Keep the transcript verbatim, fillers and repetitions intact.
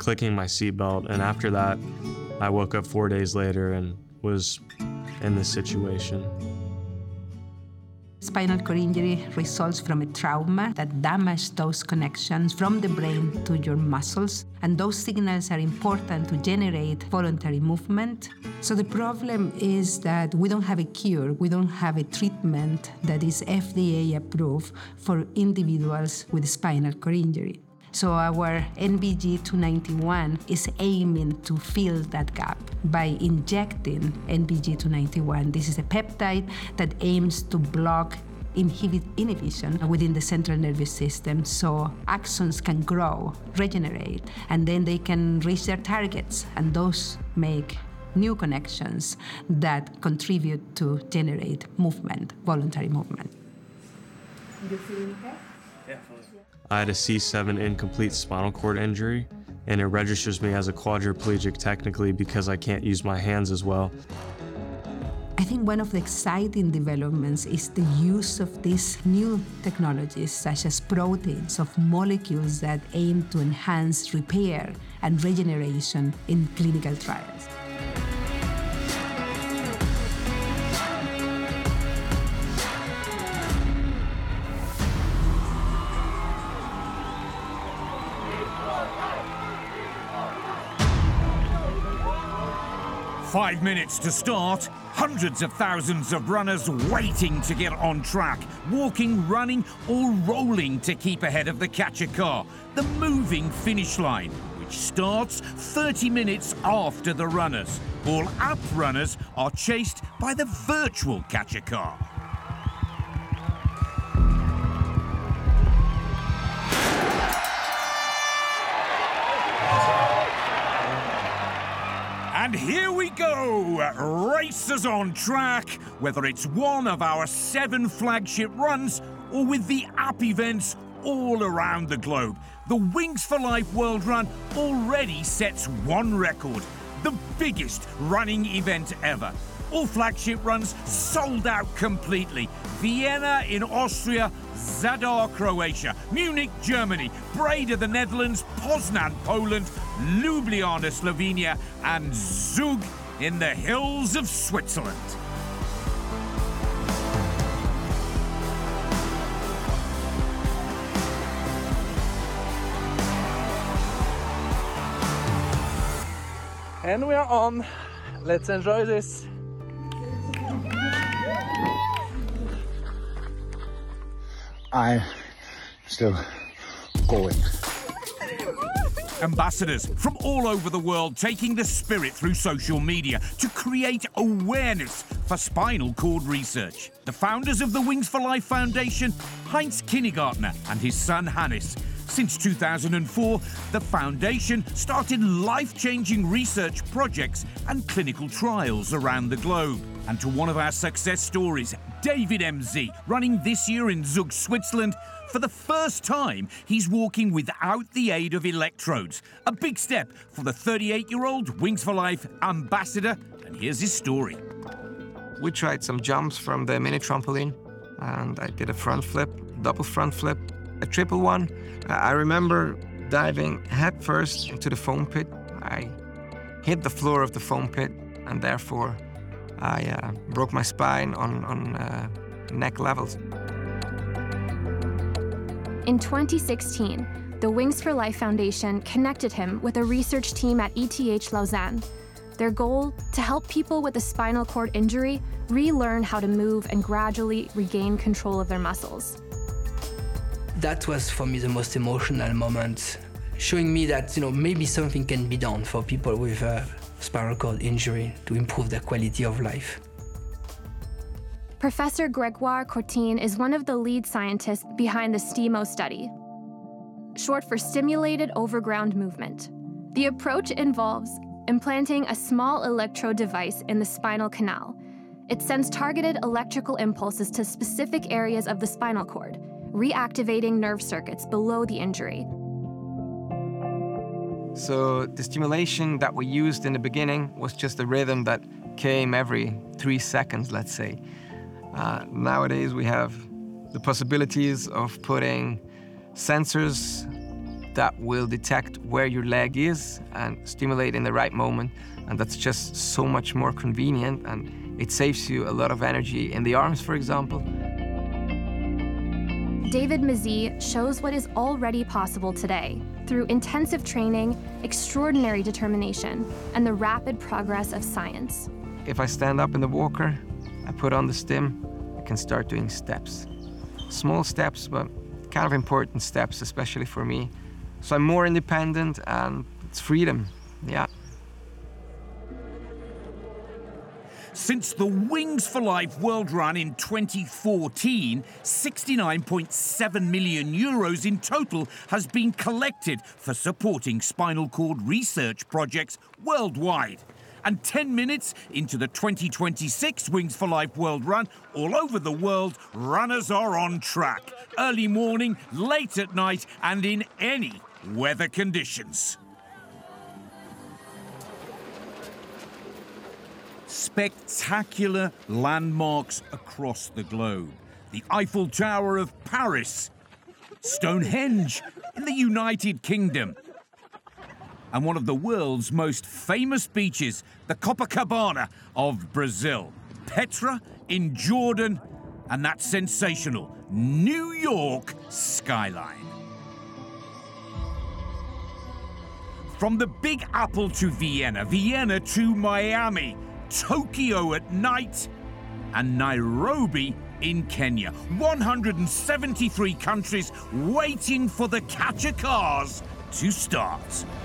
clicking my seatbelt. And after that, I woke up four days later and was in this situation. Spinal cord injury results from a trauma that damages those connections from the brain to your muscles, and those signals are important to generate voluntary movement. So the problem is that we don't have a cure, we don't have a treatment that is F D A approved for individuals with spinal cord injury. So our N B G two ninety-one is aiming to fill that gap by injecting N B G two ninety-one. This is a peptide that aims to block inhibit inhibition within the central nervous system so axons can grow, regenerate, and then they can reach their targets, and those make new connections that contribute to generate movement, voluntary movement. You feeling okay? Yeah. I had a C seven incomplete spinal cord injury, and it registers me as a quadriplegic technically because I can't use my hands as well. I think one of the exciting developments is the use of these new technologies, such as proteins, of molecules that aim to enhance repair and regeneration in clinical trials. Five minutes to start, hundreds of thousands of runners waiting to get on track, walking, running, or rolling to keep ahead of the catcher car, the moving finish line, which starts thirty minutes after the runners. All app runners are chased by the virtual catcher car. And here we go, racers on track, whether it's one of our seven flagship runs or with the app events all around the globe. The Wings for Life World Run already sets one record, the biggest running event ever. All flagship runs sold out completely. Vienna in Austria, Zadar, Croatia, Munich, Germany, Breda, the Netherlands, Poznan, Poland, Ljubljana, Slovenia, and Zug in the hills of Switzerland. And we are on. Let's enjoy this. I'm still going. Ambassadors from all over the world taking the spirit through social media to create awareness for spinal cord research. The founders of the Wings for Life Foundation, Heinz Kinnegartner and his son Hannes. Since two thousand four, the foundation started life-changing research projects and clinical trials around the globe. And to one of our success stories, David M Z, running this year in Zug, Switzerland. For the first time, he's walking without the aid of electrodes. A big step for the thirty-eight-year-old Wings for Life ambassador, and here's his story. We tried some jumps from the mini trampoline, and I did a front flip, double front flip, a triple one. I remember diving headfirst into the foam pit. I hit the floor of the foam pit, and therefore I uh, broke my spine on, on uh, neck levels. In twenty sixteen, the Wings for Life Foundation connected him with a research team at E T H Lausanne. Their goal, to help people with a spinal cord injury relearn how to move and gradually regain control of their muscles. That was for me the most emotional moment, showing me that, you know, maybe something can be done for people with a spinal cord injury to improve their quality of life. Professor Gregoire Courtine is one of the lead scientists behind the STIMO study, short for Stimulated Overground Movement. The approach involves implanting a small electrode device in the spinal canal. It sends targeted electrical impulses to specific areas of the spinal cord, reactivating nerve circuits below the injury. So the stimulation that we used in the beginning was just a rhythm that came every three seconds, let's say. Uh, nowadays we have the possibilities of putting sensors that will detect where your leg is and stimulate in the right moment. And that's just so much more convenient, and it saves you a lot of energy in the arms, for example. David Mazie shows what is already possible today through intensive training, extraordinary determination, and the rapid progress of science. If I stand up in the walker, I put on the stim, I can start doing steps. Small steps, but kind of important steps, especially for me. So I'm more independent, and it's freedom, yeah. Since the Wings for Life World Run in twenty fourteen, sixty-nine point seven million euros in total has been collected for supporting spinal cord research projects worldwide. And ten minutes into the twenty twenty-six Wings for Life World Run, all over the world, runners are on track. Early morning, late at night, and in any weather conditions. Spectacular landmarks across the globe. The Eiffel Tower of Paris, Stonehenge in the United Kingdom, and one of the world's most famous beaches, the Copacabana of Brazil, Petra in Jordan, and that sensational New York skyline. From the Big Apple to Vienna, Vienna to Miami, Tokyo at night, and Nairobi in Kenya. one hundred seventy-three countries waiting for the catcher cars to start.